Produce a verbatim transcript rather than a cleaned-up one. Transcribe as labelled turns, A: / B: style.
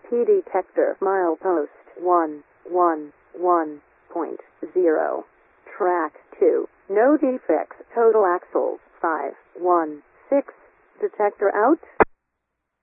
A: Key detector milepost one one one point zero. Track two. No defects. Total axles five one six. Detector out.